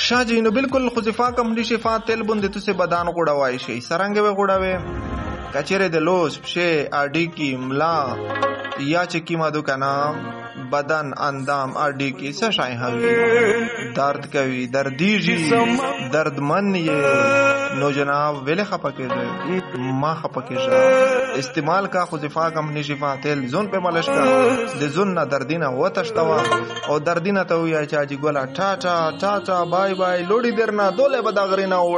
شاجی نو بالکل خزفا کم شفا تیل بوندې تاسو بدن غوړوای شي سرنګ به غوړوي کچره د لوس پښه اډی کی ملا یا چې کی مادو کنا بدن اندام اډی کی څه شای هغه درد کوي دردیږي درد من یې نو جناب ویله خپکه ما خپکه استعمال کا خزفا کم شفا تیل زون په مالش کا د زون نه دردینه وتشتوا او دردینه ته ویا چې ګولا ټاټا ټاټا بای بای لوډی درنا دوله بدغرینا